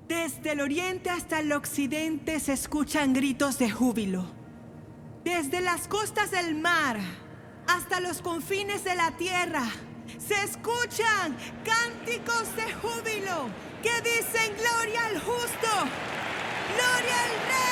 Desde el oriente hasta el occidente se escuchan gritos de júbilo. Desde las costas del mar hasta los confines de la tierra se escuchan cánticos de júbilo que dicen gloria al justo, gloria al rey.